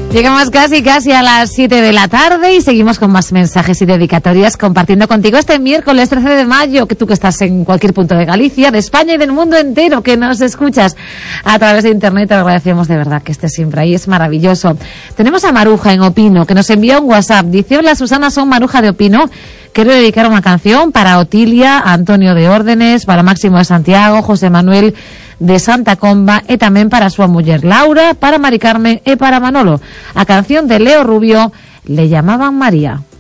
Llegamos casi a las 7 de la tarde y seguimos con más mensajes y dedicatorias compartiendo contigo este miércoles 13 de mayo, que tú que estás en cualquier punto de Galicia, de España y del mundo entero, que nos escuchas a través de internet. Te agradecemos de verdad que estés siempre ahí, es maravilloso. Tenemos a Maruja en Opino, que nos envió un WhatsApp. Dice: hola Susana, son Maruja de Opino. Quiero dedicar una canción para Otilia, Antonio de Órdenes, para Máximo de Santiago, José Manuel de Santa Comba e tamén para a súa muller Laura, para Mari Carmen e para Manolo. A canción de Leo Rubio, Le llamaban María.